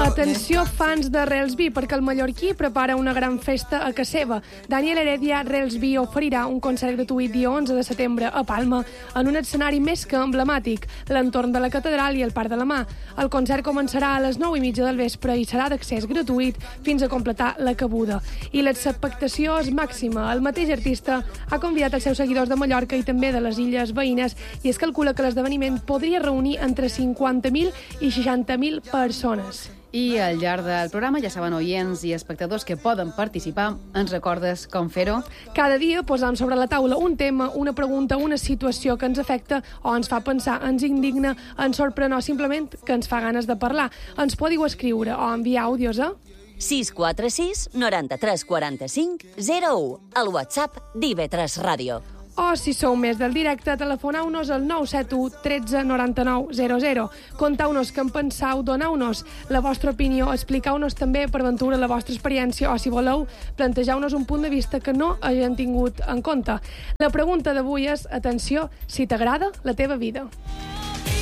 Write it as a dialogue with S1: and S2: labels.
S1: Atenció, fans de Relsby, perquè el mallorquí prepara una gran festa a casa seva. Daniel Heredia Relsby oferirà un concert gratuït dia 11 de setembre a Palma, en un escenari més que emblemàtic, l'entorn de la catedral i el Parc de la Mar. El concert començarà a les 9:30 del vespre i serà d'accés gratuït fins a completar la cabuda. I l'expectació és màxima. El mateix artista ha convidat els seus seguidors de Mallorca i també de les illes veïnes i es calcula que l'esdeveniment podria reunir entre 50.000 i 60.000 persones.
S2: I al llarg del programa, ja saben, oients i espectadors que poden participar, ens recordes com fer-ho?
S1: Cada dia posam sobre la taula un tema, una pregunta, una situació que ens afecta o ens fa pensar, ens indigna, ens sorprèn o simplement que ens fa ganes de parlar. Ens podeu escriure o enviar àudios a
S3: 646 93 45 01, al WhatsApp d'IV3 Ràdio.
S1: O, si sou més del directe, telefoneu-nos al 971 13 99 00. Contau-nos què en penseu, doneu-nos la vostra opinió, explicau-nos també, per ventura, la vostra experiència, o, si voleu, plantejeu-nos un punt de vista que no hagin tingut en compte. La pregunta d'avui és, atenció, si t'agrada la teva vida.